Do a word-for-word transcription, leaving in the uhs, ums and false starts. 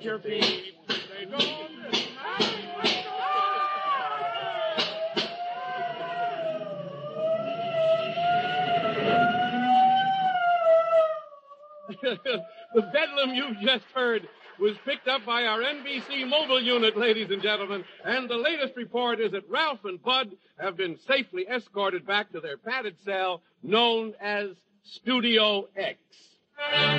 your feet. They don't. The bedlam you've just heard was picked up by our N B C mobile unit, ladies and gentlemen, and the latest report is that Ralph and Bud have been safely escorted back to their padded cell known as Studio X.